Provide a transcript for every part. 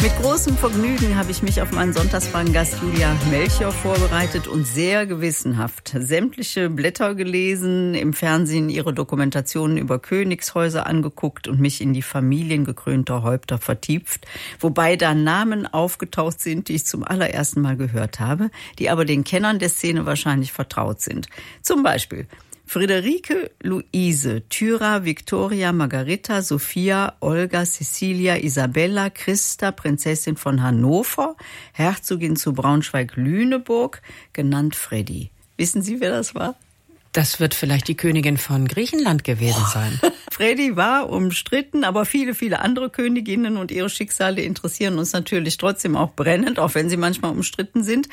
Mit großem Vergnügen habe ich mich auf meinen Sonntagsfragen-Gast Julia Melchior vorbereitet und sehr gewissenhaft sämtliche Blätter gelesen, im Fernsehen ihre Dokumentationen über Königshäuser angeguckt und mich in die Familien gekrönter Häupter vertieft, wobei da Namen aufgetaucht sind, die ich zum allerersten Mal gehört habe, die aber den Kennern der Szene wahrscheinlich vertraut sind. Zum Beispiel Friederike, Luise, Thyra, Victoria, Margarita, Sophia, Olga, Cecilia, Isabella, Christa, Prinzessin von Hannover, Herzogin zu Braunschweig-Lüneburg, genannt Freddy. Wissen Sie, wer das war? Das wird vielleicht die Königin von Griechenland gewesen sein. Freddy war umstritten, aber viele, viele andere Königinnen und ihre Schicksale interessieren uns natürlich trotzdem auch brennend, auch wenn sie manchmal umstritten sind.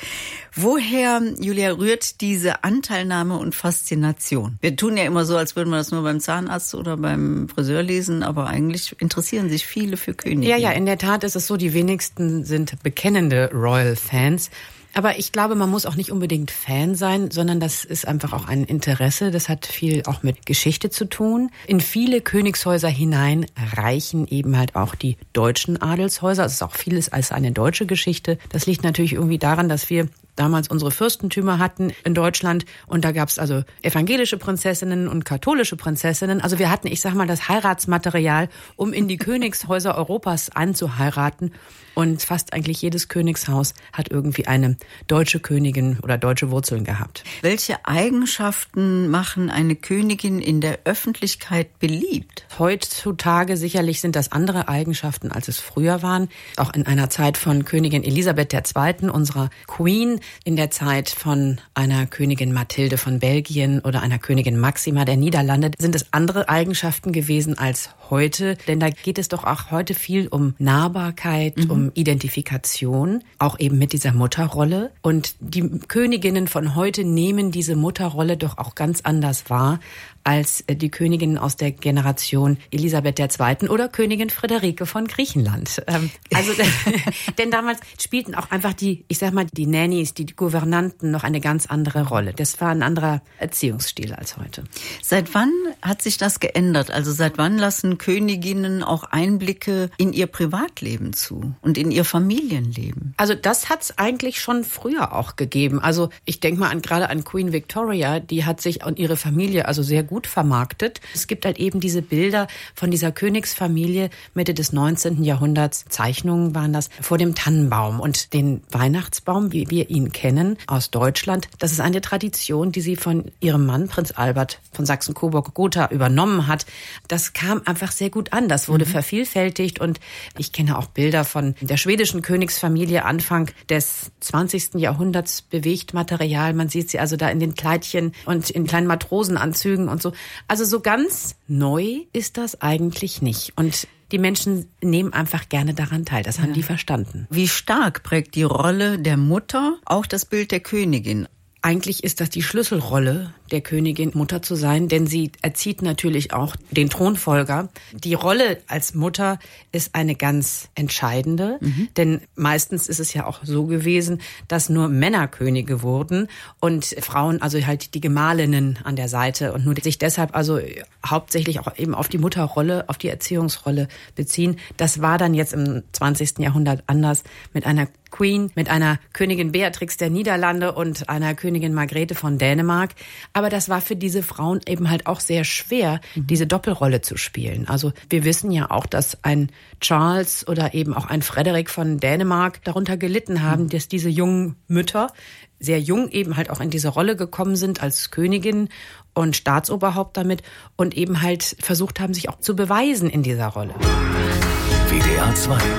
Woher, Julia, rührt diese Anteilnahme und Faszination? Wir tun ja immer so, als würden wir das nur beim Zahnarzt oder beim Friseur lesen, aber eigentlich interessieren sich viele für Königinnen. Ja, in der Tat ist es so, die wenigsten sind bekennende Royal-Fans. Aber ich glaube, man muss auch nicht unbedingt Fan sein, sondern das ist einfach auch ein Interesse. Das hat viel auch mit Geschichte zu tun. In viele Königshäuser hinein reichen eben halt auch die deutschen Adelshäuser. Es ist auch vieles als eine deutsche Geschichte. Das liegt natürlich irgendwie daran, dass wir damals unsere Fürstentümer hatten in Deutschland und da gab es also evangelische Prinzessinnen und katholische Prinzessinnen. Also wir hatten, ich sag mal, das Heiratsmaterial, um in die Königshäuser Europas anzuheiraten. Und fast eigentlich jedes Königshaus hat irgendwie eine deutsche Königin oder deutsche Wurzeln gehabt. Welche Eigenschaften machen eine Königin in der Öffentlichkeit beliebt? Heutzutage sicherlich sind das andere Eigenschaften, als es früher waren. Auch in einer Zeit von Königin Elisabeth II., unserer Queen, in der Zeit von einer Königin Mathilde von Belgien oder einer Königin Maxima der Niederlande sind es andere Eigenschaften gewesen als heute. Denn da geht es doch auch heute viel um Nahbarkeit, um Identifikation, auch eben mit dieser Mutterrolle. Und die Königinnen von heute nehmen diese Mutterrolle doch auch ganz anders wahr als die Königinnen aus der Generation Elisabeth II. Oder Königin Friederike von Griechenland. Denn damals spielten auch einfach die Nannies, die Gouvernanten noch eine ganz andere Rolle. Das war ein anderer Erziehungsstil als heute. Seit wann hat sich das geändert? Also seit wann lassen Königinnen auch Einblicke in ihr Privatleben zu und in ihr Familienleben? Also das hat es eigentlich schon früher auch gegeben. Also ich denke mal gerade an Queen Victoria, die hat sich und ihre Familie also sehr gut vermarktet. Es gibt halt eben diese Bilder von dieser Königsfamilie Mitte des 19. Jahrhunderts. Zeichnungen waren das vor dem Tannenbaum und den Weihnachtsbaum, wie wir ihn kennen aus Deutschland. Das ist eine Tradition, die sie von ihrem Mann, Prinz Albert von Sachsen-Coburg-Gotha, übernommen hat. Das kam einfach sehr gut an. Das wurde vervielfältigt und ich kenne auch Bilder von der schwedischen Königsfamilie Anfang des 20. Jahrhunderts, Bewegtmaterial. Man sieht sie also da in den Kleidchen und in kleinen Matrosenanzügen und so. Also so ganz neu ist das eigentlich nicht. Und die Menschen nehmen einfach gerne daran teil. Das haben die verstanden. Wie stark prägt die Rolle der Mutter auch das Bild der Königin? Eigentlich ist das die Schlüsselrolle der Königin, Mutter zu sein, denn sie erzieht natürlich auch den Thronfolger. Die Rolle als Mutter ist eine ganz entscheidende, denn meistens ist es ja auch so gewesen, dass nur Männer Könige wurden und Frauen, also halt die Gemahlinnen an der Seite und nur sich deshalb also hauptsächlich auch eben auf die Mutterrolle, auf die Erziehungsrolle beziehen. Das war dann jetzt im 20. Jahrhundert anders mit einer Queen, mit einer Königin Beatrix der Niederlande und einer Königin Margrethe von Dänemark. Aber das war für diese Frauen eben halt auch sehr schwer, diese Doppelrolle zu spielen. Also wir wissen ja auch, dass ein Charles oder eben auch ein Frederik von Dänemark darunter gelitten haben, dass diese jungen Mütter sehr jung eben halt auch in diese Rolle gekommen sind als Königin und Staatsoberhaupt damit und eben halt versucht haben, sich auch zu beweisen in dieser Rolle. WDR 2